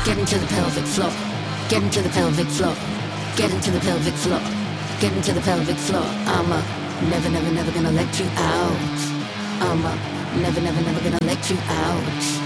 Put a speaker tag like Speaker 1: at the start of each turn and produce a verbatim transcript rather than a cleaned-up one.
Speaker 1: Get into the pelvic floor. Get into the pelvic floor. Get into the pelvic floor. Get into the pelvic floor. I'm a never, never, never gonna let you out. I'm a never, never, never gonna let you out.